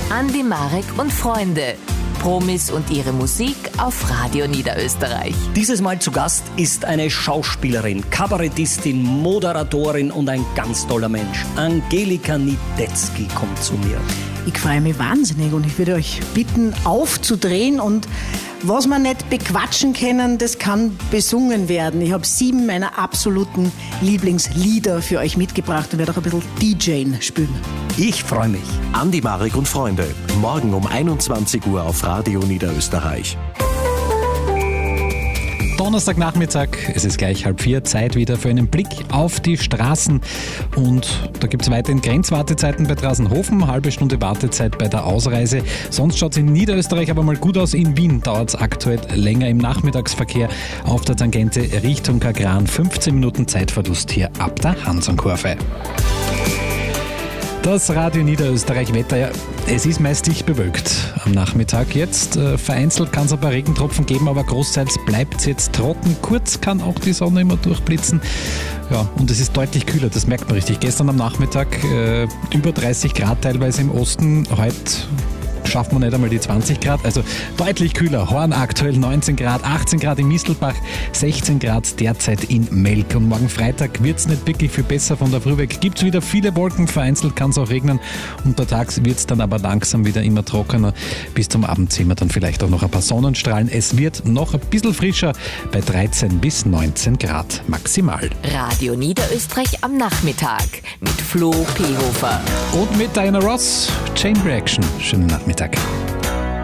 Andi Marek und Freunde. Promis und ihre Musik auf Radio Niederösterreich. Dieses Mal zu Gast ist eine Schauspielerin, Kabarettistin, Moderatorin und ein ganz toller Mensch. Angelika Niedetzky kommt zu mir. Ich freue mich wahnsinnig und ich würde euch bitten, aufzudrehen und was wir nicht bequatschen können, das kann besungen werden. Ich habe 7 meiner absoluten Lieblingslieder für euch mitgebracht und werde auch ein bisschen DJen spielen. Ich freue mich. Andi Marek und Freunde. Morgen um 21 Uhr auf Radio Niederösterreich. Donnerstagnachmittag, es ist gleich 3:30, Zeit wieder für einen Blick auf die Straßen. Und da gibt es weiterhin Grenzwartezeiten bei Draußenhofen, halbe Stunde Wartezeit bei der Ausreise. Sonst schaut es in Niederösterreich aber mal gut aus. In Wien dauert es aktuell länger im Nachmittagsverkehr auf der Tangente Richtung Kagran. 15 Minuten Zeitverlust hier ab der Hansonkurve. Das Radio Niederösterreich Wetter, ja, es ist meist dicht bewölkt am Nachmittag jetzt. Vereinzelt kann es ein paar Regentropfen geben, aber großteils bleibt es jetzt trocken. Kurz kann auch die Sonne immer durchblitzen. Ja, und es ist deutlich kühler, das merkt man richtig. Gestern am Nachmittag über 30 Grad teilweise im Osten, heute schafft man nicht einmal die 20 Grad, also deutlich kühler. Horn aktuell 19 Grad, 18 Grad in Mistelbach, 16 Grad derzeit in Melk. Und morgen Freitag wird es nicht wirklich viel besser. Von der Früh weg gibt es wieder viele Wolken, vereinzelt kann es auch regnen. Untertags wird es dann aber langsam wieder immer trockener. Bis zum Abend sehen wir dann vielleicht auch noch ein paar Sonnenstrahlen. Es wird noch ein bisschen frischer bei 13 bis 19 Grad maximal. Radio Niederösterreich am Nachmittag mit Flo Pehofer. Und mit Diana Ross, Chain Reaction. Schönen Nachmittag.